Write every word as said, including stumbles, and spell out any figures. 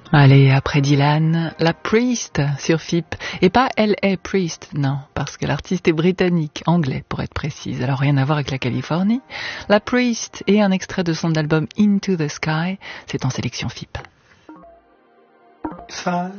Allez, après Dylan, la Priest sur F I P. Et pas L A Priest, non, parce que l'artiste est britannique, anglais pour être précise, alors rien à voir avec la Californie. La Priest et un extrait de son album Into the Sky, c'est en sélection F I P.